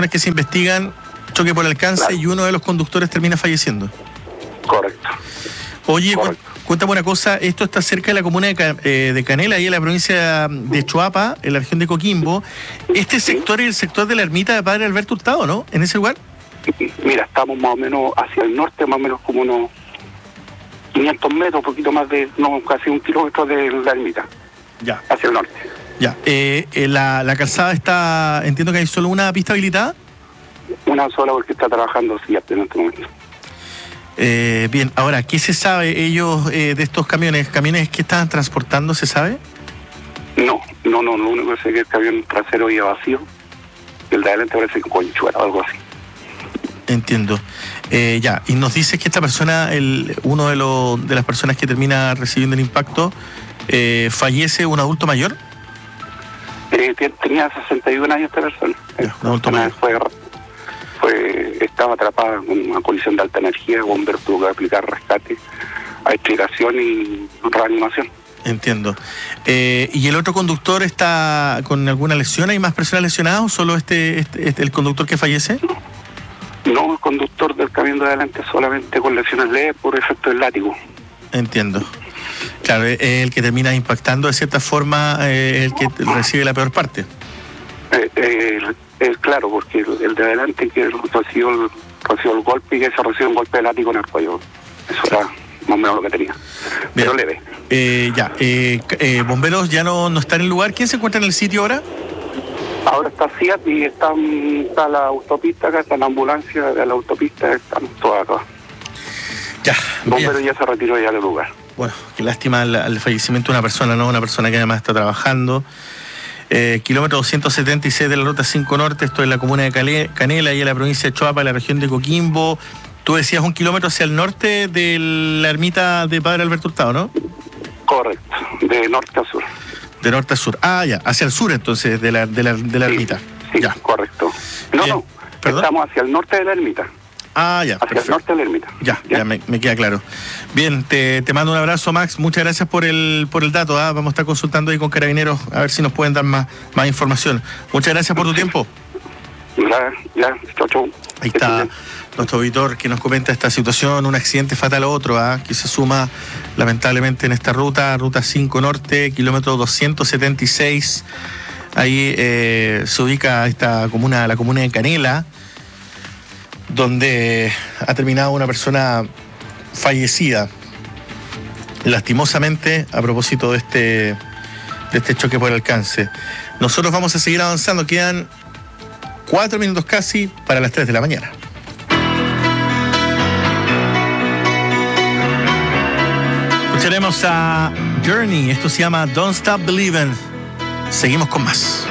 personas que se investigan, choque por alcance, claro, y uno de los conductores termina falleciendo. Correcto. Oye, cuéntame una cosa, esto está cerca de la comuna de Canela, ahí en la provincia de Choapa, en la región de Coquimbo. Este sector es el sector de la ermita de Padre Alberto Hurtado, ¿no? ¿En ese lugar? Mira, estamos más o menos hacia el norte, más o menos como unos 500 metros, un poquito más de, no, casi 1 kilómetro de la ermita. Ya. Hacia el norte. Ya. La calzada está, entiendo que hay solo una pista habilitada. Una sola porque está trabajando en este momento. Bien, ahora, ¿qué se sabe ellos de estos camiones? ¿Camiones que estaban transportando, se sabe? No, lo único que sé es que el camión trasero iba vacío, el de adelante parece con conchuela o algo así. Entiendo. Ya, y nos dices que esta persona, uno de las personas que termina recibiendo el impacto, fallece, un adulto mayor. Tenía 61 años esta persona. Ya, un adulto mayor. Estaba atrapada en una colisión de alta energía, bomberos tuvo que aplicar rescate, explicación y reanimación. Entiendo. ¿Y el otro conductor está con alguna lesión? ¿Hay más personas lesionadas o solo el conductor que fallece? No, el conductor del camión de adelante solamente con lesiones leves por efecto del látigo. Entiendo. Claro, el que termina impactando de cierta forma, el que recibe la peor parte. Claro, porque el de adelante que recibió el golpe y que se recibió un golpe de látigo en el cuello. Eso era más o menos lo que tenía. Bien. Pero leve. ¿Bomberos ya no están en el lugar? ¿Quién se encuentra en el sitio ahora? Ahora está CIAT y está la autopista, acá está la ambulancia de la autopista, estamos todas acá. Ya. Bomberos ya se retiró ya del lugar. Bueno, qué lástima el fallecimiento de una persona, ¿no? Una persona que además está trabajando. Kilómetro 276 de la Ruta 5 Norte, esto es la comuna de Canela, y en la provincia de Choapa, en la región de Coquimbo. Tú decías 1 kilómetro hacia el norte de la ermita de Padre Alberto Hurtado, ¿no? Correcto, de norte a sur. De norte a sur. Ah, ya, hacia el sur entonces de la ermita. Sí, ya. Correcto. No, ¿Perdón? Estamos hacia el norte de la ermita. Ah, ya, hacia perfecto. el norte de la ermita. Ya me queda claro. Bien, te mando un abrazo, Max. Muchas gracias por el dato. Vamos a estar consultando ahí con Carabineros a ver si nos pueden dar más información. Muchas gracias por tu tiempo. Ya, chau. Ahí está nuestro auditor que nos comenta esta situación, un accidente fatal a otro, que se suma lamentablemente en esta ruta 5 Norte, kilómetro 276. Ahí se ubica esta comuna, la comuna de Canela, donde ha terminado una persona fallecida, lastimosamente, a propósito de este choque por alcance. Nosotros vamos a seguir avanzando, quedan 4 minutos casi para las 3 de la mañana. Escucharemos a Journey, esto se llama Don't Stop Believing. Seguimos con más.